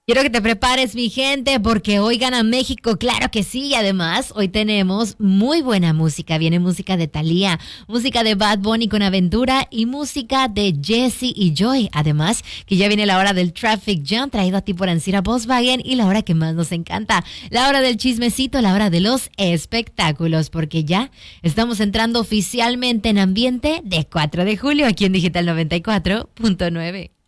Quiero que te prepares, mi gente, porque hoy gana México, claro que sí. Y además, hoy tenemos muy buena música. Viene música de Thalía, música de Bad Bunny con Aventura y música de Jessie y Joy. Además, que ya viene la hora del Traffic Jam, traído a ti por Ancira Volkswagen, y la hora que más nos encanta, la hora del chismecito, la hora de los espectáculos, porque ya estamos entrando oficialmente en ambiente de 4 de julio aquí en Digital 94.9.